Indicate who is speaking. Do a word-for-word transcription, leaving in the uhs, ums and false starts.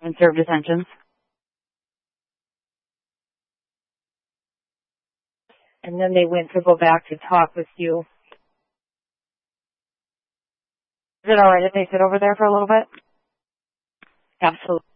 Speaker 1: and served a sentence.
Speaker 2: And then they went to go back to talk with you.
Speaker 1: Is it all right if they sit over there for a little bit?
Speaker 2: Absolutely.